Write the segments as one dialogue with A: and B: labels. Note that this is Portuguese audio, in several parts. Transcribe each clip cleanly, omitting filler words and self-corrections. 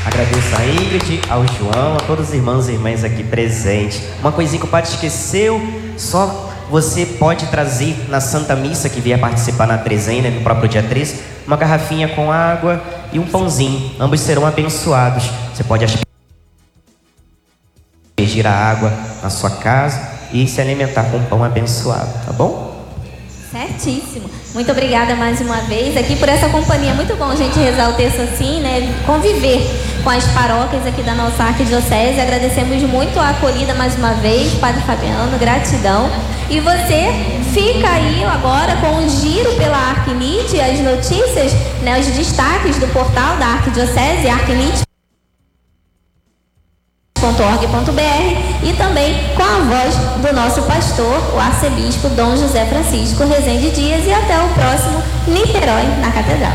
A: Agradeço a Ingrid, ao João, a todos os irmãos e irmãs aqui presentes. Uma coisinha que o padre esqueceu, só você pode trazer na Santa Missa, que vier participar na trezena, no próprio dia 13, uma garrafinha com água e um pãozinho. Ambos serão abençoados. Você pode aspergir a água na sua casa e se alimentar com pão abençoado, tá bom?
B: Certíssimo. Muito obrigada mais uma vez aqui por essa companhia. Muito bom a gente rezar o texto assim, né? Conviver com as paróquias aqui da nossa arquidiocese. Agradecemos muito a acolhida mais uma vez, Padre Fabiano, gratidão. E você fica aí agora com o giro pela Arquinite, as notícias, né, os destaques do portal da Arquidiocese, arquinite.org.br, e também com a voz do nosso pastor, o arcebispo Dom José Francisco Rezende Dias. E até o próximo Niterói na Catedral.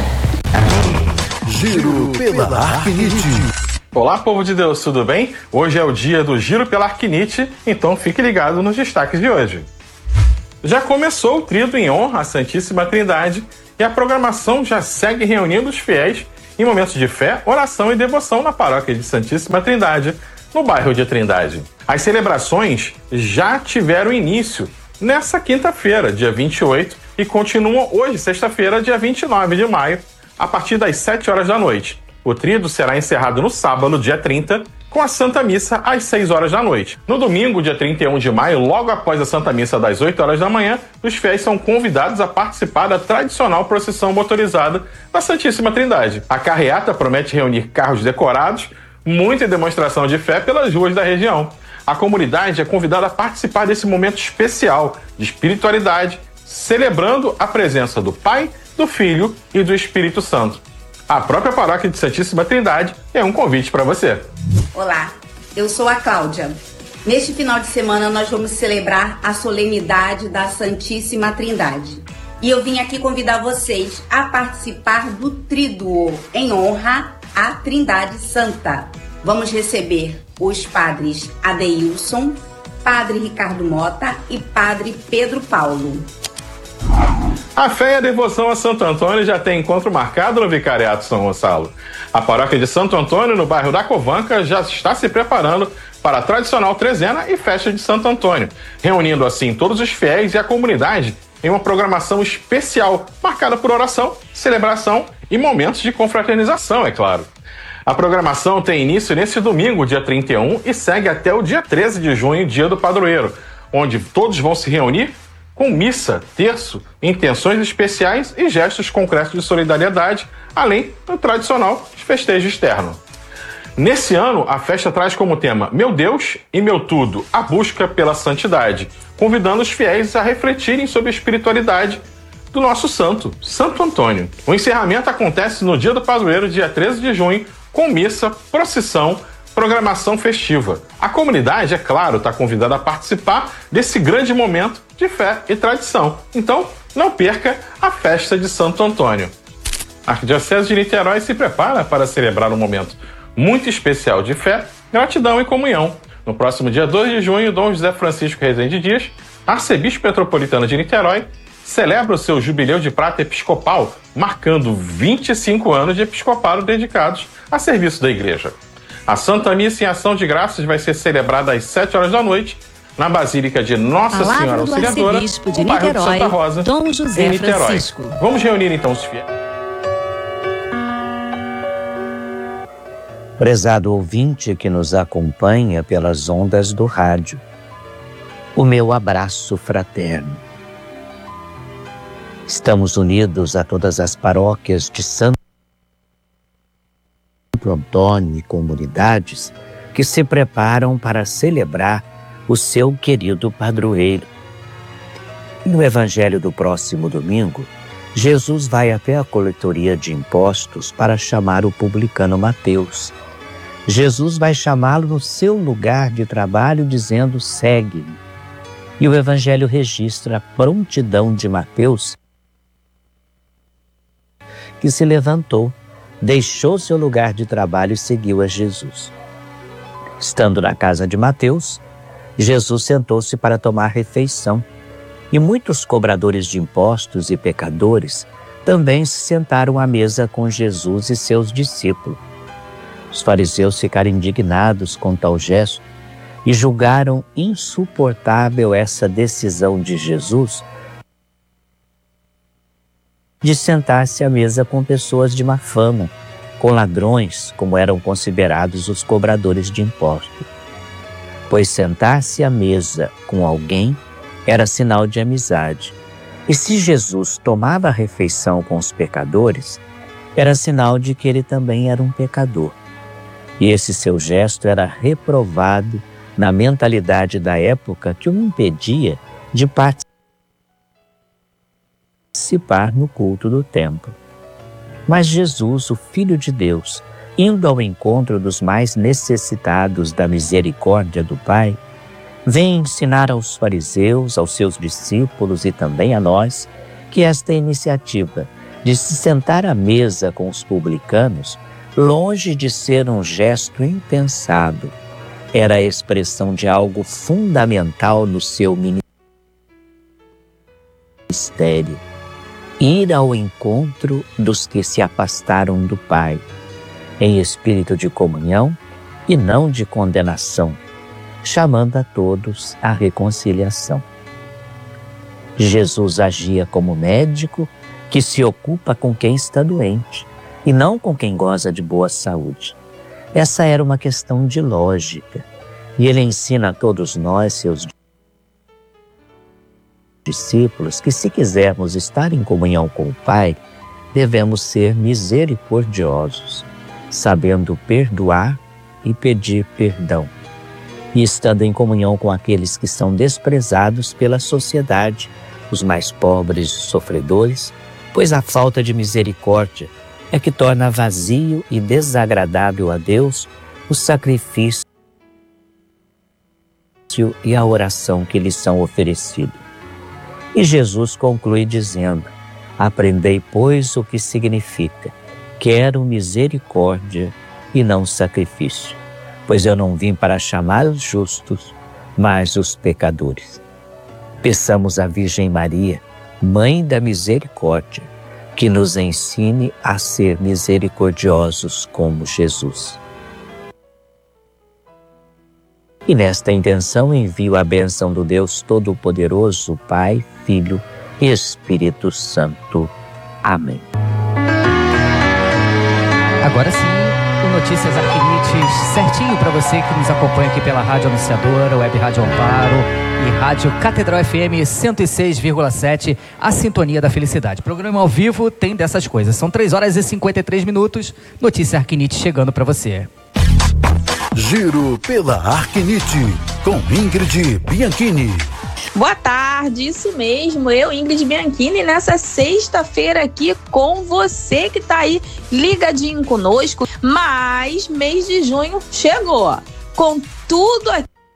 C: Giro pela Arquinite.
D: Olá, povo de Deus, tudo bem? Hoje é o dia do Giro pela Arquinite, então fique ligado nos destaques de hoje. Já começou o tríduo em honra à Santíssima Trindade e a programação já segue reunindo os fiéis em momentos de fé, oração e devoção na paróquia de Santíssima Trindade, no bairro de Trindade. As celebrações já tiveram início nessa quinta-feira, dia 28, e continuam hoje, sexta-feira, dia 29 de maio, a partir das 7 horas da noite. O tríduo será encerrado no sábado, dia 30, com a Santa Missa às 6 horas da noite. No domingo, dia 31 de maio, logo após a Santa Missa das 8 horas da manhã, os fiéis são convidados a participar da tradicional procissão motorizada da Santíssima Trindade. A carreata promete reunir carros decorados, muita demonstração de fé pelas ruas da região. A comunidade é convidada a participar desse momento especial de espiritualidade, celebrando a presença do Pai, do Filho e do Espírito Santo. A própria paróquia de Santíssima Trindade é um convite para você.
E: Olá, eu sou a Cláudia. Neste final de semana nós vamos celebrar a solenidade da Santíssima Trindade. E eu vim aqui convidar vocês a participar do tríduo em honra à Trindade Santa. Vamos receber os padres Adeilson, Padre Ricardo Mota e Padre Pedro Paulo.
D: A fé e a devoção a Santo Antônio já tem encontro marcado no Vicariato São Gonçalo. A paróquia de Santo Antônio, no bairro da Covanca, já está se preparando para a tradicional trezena e festa de Santo Antônio, reunindo assim todos os fiéis e a comunidade em uma programação especial, marcada por oração, celebração e momentos de confraternização, é claro. A programação tem início nesse domingo, dia 31, e segue até o dia 13 de junho, dia do padroeiro, onde todos vão se reunir com missa, terço, intenções especiais e gestos concretos de solidariedade, além do tradicional festejo externo. Nesse ano, a festa traz como tema Meu Deus e Meu Tudo, a busca pela santidade, convidando os fiéis a refletirem sobre a espiritualidade do nosso santo, Santo Antônio. O encerramento acontece no dia do padroeiro, dia 13 de junho, com missa, procissão, programação festiva. A comunidade, é claro, está convidada a participar desse grande momento de fé e tradição. Então, não perca a festa de Santo Antônio. A Arquidiocese de Niterói se prepara para celebrar um momento muito especial de fé, gratidão e comunhão. No próximo dia 2 de junho, Dom José Francisco Rezende Dias, arcebispo metropolitano de Niterói, celebra o seu jubileu de prata episcopal, marcando 25 anos de episcopado dedicados a serviço da Igreja. A Santa Missa em Ação de Graças vai ser celebrada às 7 horas da noite, na Basílica de Nossa Senhora Auxiliadora, no bairro de Santa Rosa,
F: Dom José
D: em Niterói.
F: Francisco.
D: Vamos reunir então os fiéis.
G: Prezado ouvinte que nos acompanha pelas ondas do rádio, o meu abraço fraterno. Estamos unidos a todas as paróquias de Santo Antônio e comunidades que se preparam para celebrar o seu querido padroeiro. No Evangelho do próximo domingo, Jesus vai até a coletoria de impostos para chamar o publicano Mateus. Jesus vai chamá-lo no seu lugar de trabalho dizendo: segue-me. E o Evangelho registra a prontidão de Mateus, que se levantou, deixou seu lugar de trabalho e seguiu a Jesus. Estando na casa de Mateus, Jesus sentou-se para tomar refeição, e muitos cobradores de impostos e pecadores também se sentaram à mesa com Jesus e seus discípulos. Os fariseus ficaram indignados com tal gesto e julgaram insuportável essa decisão de Jesus de sentar-se à mesa com pessoas de má fama, com ladrões, como eram considerados os cobradores de impostos. Pois sentar-se à mesa com alguém era sinal de amizade. E se Jesus tomava a refeição com os pecadores, era sinal de que ele também era um pecador. E esse seu gesto era reprovado na mentalidade da época que o impedia de participar no culto do templo. Mas Jesus, o Filho de Deus, indo ao encontro dos mais necessitados da misericórdia do Pai, vem ensinar aos fariseus, aos seus discípulos e também a nós, que esta iniciativa de se sentar à mesa com os publicanos, longe de ser um gesto impensado, era a expressão de algo fundamental no seu ministério. Ir ao encontro dos que se afastaram do Pai, em espírito de comunhão e não de condenação, chamando a todos à reconciliação. Jesus agia como médico que se ocupa com quem está doente e não com quem goza de boa saúde. Essa era uma questão de lógica e ele ensina a todos nós, seus discípulos, que se quisermos estar em comunhão com o Pai, devemos ser misericordiosos, sabendo perdoar e pedir perdão, e estando em comunhão com aqueles que são desprezados pela sociedade, os mais pobres e sofredores, pois a falta de misericórdia é que torna vazio e desagradável a Deus o sacrifício e a oração que lhes são oferecidos. E Jesus conclui dizendo: aprendei, pois, o que significa: quero misericórdia e não sacrifício, pois eu não vim para chamar os justos, mas os pecadores. Peçamos à Virgem Maria, Mãe da Misericórdia, que nos ensine a ser misericordiosos como Jesus. E nesta intenção envio a bênção do Deus Todo-Poderoso, Pai, Filho e Espírito Santo. Amém.
C: Agora sim, o Notícias Arquinites, certinho para você que nos acompanha aqui pela Rádio Anunciadora, Web Rádio Amparo e Rádio Catedral FM 106,7, a sintonia da felicidade. Programa ao vivo tem dessas coisas. São 3h53, Notícias Arquinites chegando para você.
F: Giro pela Arquinite, com Ingrid Bianchini.
H: Boa tarde, isso mesmo, eu, Ingrid Bianchini, nessa sexta-feira aqui com você que tá aí ligadinho conosco, mas mês de junho chegou, com tudo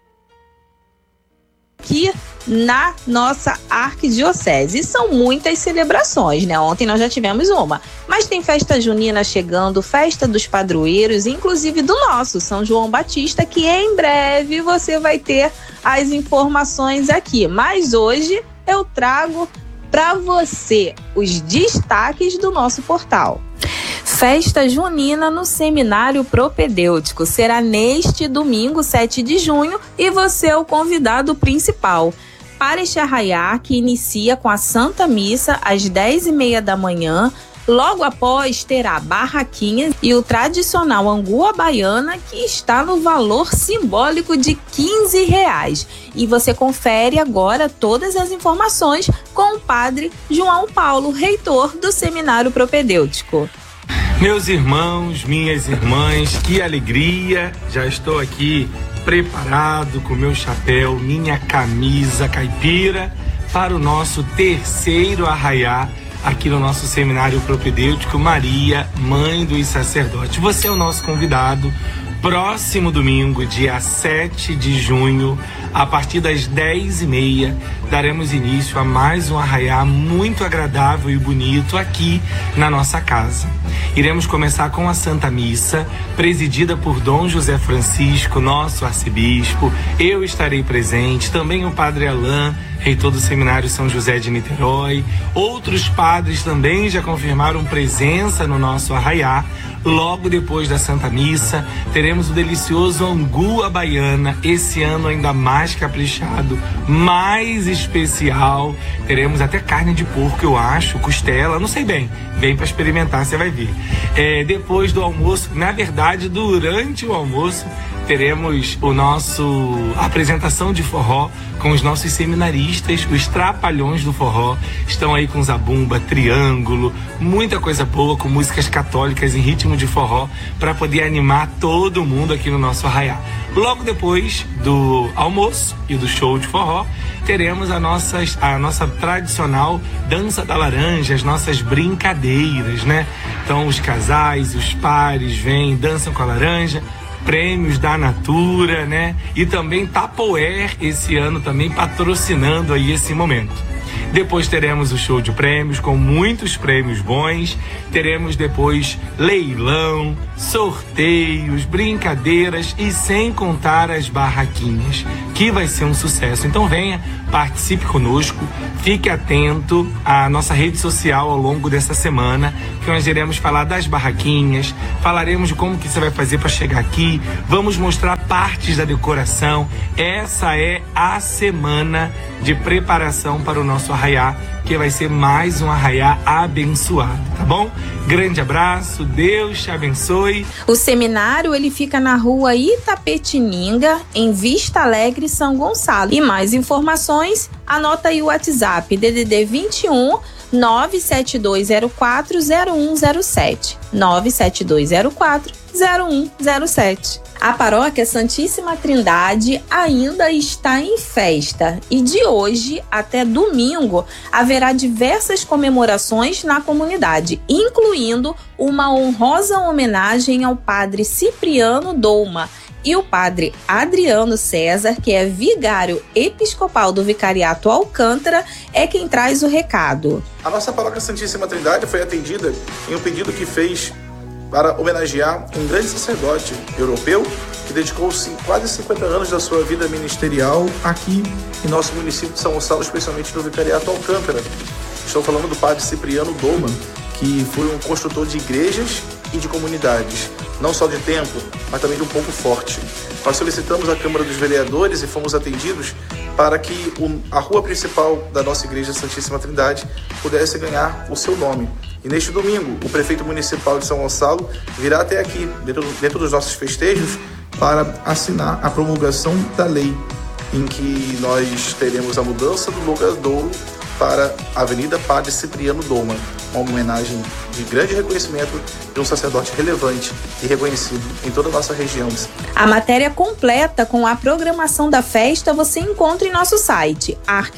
H: aqui na nossa arquidiocese. E são muitas celebrações, né? Ontem nós já tivemos uma, mas tem festa junina chegando, festa dos padroeiros, inclusive do nosso São João Batista, que em breve você vai ter as informações aqui. Mas hoje eu trago para você os destaques do nosso portal. Festa junina no Seminário Propedêutico será neste domingo, 7 de junho, e você é o convidado principal. Para este arraiá, que inicia com a Santa Missa às 10h30 da manhã, logo após terá barraquinhas e o tradicional angu à baiana, que está no valor simbólico de R$15. E você confere agora todas as informações com o padre João Paulo, reitor do Seminário Propedêutico.
I: Meus irmãos, minhas irmãs, que alegria! Já estou aqui preparado com meu chapéu, minha camisa caipira para o nosso terceiro arraiá aqui no nosso Seminário Propedêutico Maria, Mãe dos Sacerdotes. Você é o nosso convidado. Próximo domingo, dia 7 de junho, a partir das 10h30, daremos início a mais um arraiá muito agradável e bonito aqui na nossa casa. Iremos começar com a Santa Missa, presidida por Dom José Francisco, nosso arcebispo. Eu estarei presente, também o Padre Alain, reitor do Seminário São José de Niterói. Outros padres também já confirmaram presença no nosso arraiá. Logo depois da Santa Missa, teremos o delicioso angu à baiana, esse ano ainda mais caprichado, mais especial. Teremos até carne de porco, eu acho, costela, não sei bem. Vem para experimentar, você vai ver. Depois do almoço, na verdade, durante o almoço, teremos a apresentação de forró com os nossos seminaristas, os Trapalhões do Forró. Estão aí com zabumba, triângulo, muita coisa boa, com músicas católicas em ritmo de forró, para poder animar todo mundo aqui no nosso arraiá. Logo depois do almoço e do show de forró, teremos a nossa tradicional dança da laranja, as nossas brincadeiras, né? Então os casais, os pares vêm, dançam com a laranja, prêmios da Natura, né? E também Tupperware esse ano também patrocinando aí esse momento. Depois teremos o show de prêmios com muitos prêmios bons. Teremos depois leilão, sorteios, brincadeiras e sem contar as barraquinhas, que vai ser um sucesso. Então venha, participe conosco, fique atento à nossa rede social ao longo dessa semana, que nós iremos falar das barraquinhas, falaremos de como que você vai fazer para chegar aqui, vamos mostrar partes da decoração. Essa é a semana de preparação para o nosso arraiá, que vai ser mais um arraiá abençoado, tá bom? Grande abraço, Deus te abençoe.
H: O seminário, ele fica na rua Itapetininga, em Vista Alegre, São Gonçalo. E mais informações, anota aí o WhatsApp, DDD 21 972040107. 972040107. A paróquia Santíssima Trindade ainda está em festa e de hoje até domingo haverá diversas comemorações na comunidade, incluindo uma honrosa homenagem ao padre Cipriano Douma e o padre Adriano César, que é vigário episcopal do Vicariato Alcântara, é quem traz o recado.
J: A nossa paróquia Santíssima Trindade foi atendida em um pedido que fez para homenagear um grande sacerdote europeu que dedicou quase 50 anos da sua vida ministerial aqui em nosso município de São Gonçalo, especialmente no Vicariato Alcântara. Estou falando do padre Cipriano Douma, que foi um construtor de igrejas e de comunidades, não só de templo, mas também de um ponto forte. Nós solicitamos à Câmara dos Vereadores e fomos atendidos para que a rua principal da nossa Igreja Santíssima Trindade pudesse ganhar o seu nome. E neste domingo, o prefeito municipal de São Gonçalo virá até aqui, dentro dos nossos festejos, para assinar a promulgação da lei, em que nós teremos a mudança do logradouro para a Avenida Padre Cipriano Douma, uma homenagem de grande reconhecimento de um sacerdote relevante e reconhecido em toda a nossa região.
H: A matéria completa com a programação da festa você encontra em nosso site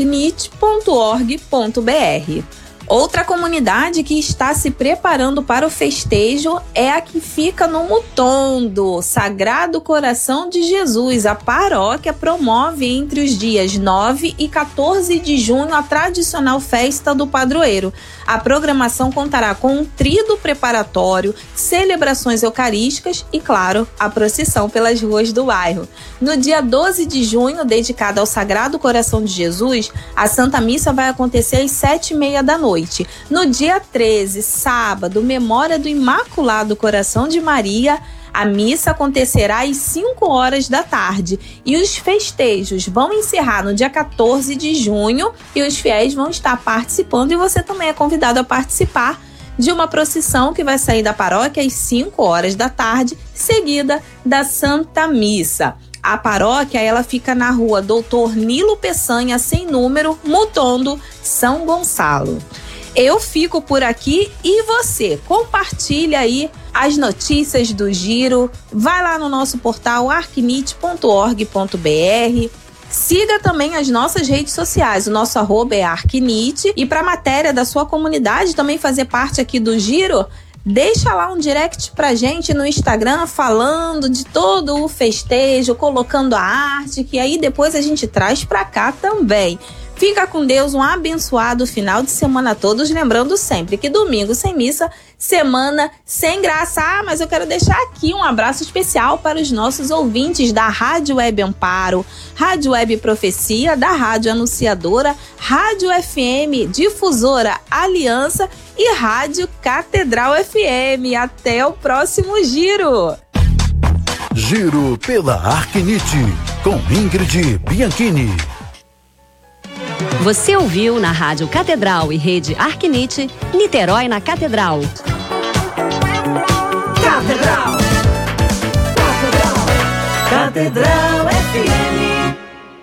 H: arcnit.org.br. Outra comunidade que está se preparando para o festejo é a que fica no Mutondo, Sagrado Coração de Jesus. A paróquia promove entre os dias 9 e 14 de junho a tradicional festa do padroeiro. A programação contará com um tríduo preparatório, celebrações eucarísticas e, claro, a procissão pelas ruas do bairro. No dia 12 de junho, dedicado ao Sagrado Coração de Jesus, a Santa Missa vai acontecer às 7h30 da noite. No dia 13, sábado, memória do Imaculado Coração de Maria, a missa acontecerá às 5 horas da tarde e os festejos vão encerrar no dia 14 de junho e os fiéis vão estar participando e você também é convidado a participar de uma procissão que vai sair da paróquia às 5 horas da tarde, seguida da Santa Missa. A paróquia, ela fica na rua Doutor Nilo Peçanha, sem número, Mutondo, São Gonçalo. Eu fico por aqui e você compartilha aí as notícias do Giro, vai lá no nosso portal arcnit.org.br, siga também as nossas redes sociais, o nosso @ é Arcnit, e para a matéria da sua comunidade também fazer parte aqui do Giro, deixa lá um direct pra gente no Instagram falando de todo o festejo, colocando a arte, que aí depois a gente traz pra cá também. Fica com Deus, um abençoado final de semana a todos, lembrando sempre que domingo sem missa, semana sem graça. Mas eu quero deixar aqui um abraço especial para os nossos ouvintes da Rádio Web Amparo, Rádio Web Profecia, da Rádio Anunciadora, Rádio FM Difusora Aliança e Rádio Catedral FM. Até o próximo Giro.
F: Giro pela Arquinite, com Ingrid Bianchini.
K: Você ouviu na Rádio Catedral e Rede Arquinite, Niterói na Catedral.
L: Catedral. Catedral FM.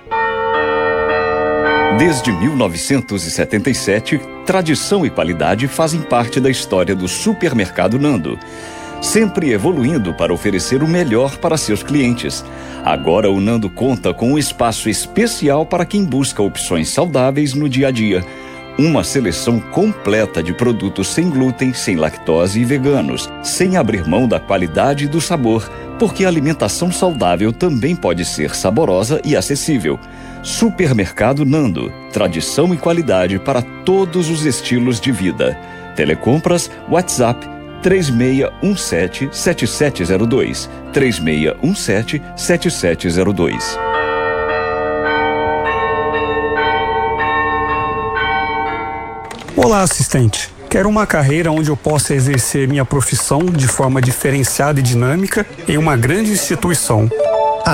M: Desde 1977, tradição e qualidade fazem parte da história do Supermercado Nando, sempre evoluindo para oferecer o melhor para seus clientes. Agora o Nando conta com um espaço especial para quem busca opções saudáveis no dia a dia. Uma seleção completa de produtos sem glúten, sem lactose e veganos, sem abrir mão da qualidade e do sabor, porque a alimentação saudável também pode ser saborosa e acessível. Supermercado Nando, tradição e qualidade para todos os estilos de vida. Telecompras, WhatsApp 3617-7702, 3617-7702.
N: Olá, assistente. Quero uma carreira onde eu possa exercer minha profissão de forma diferenciada e dinâmica em uma grande instituição.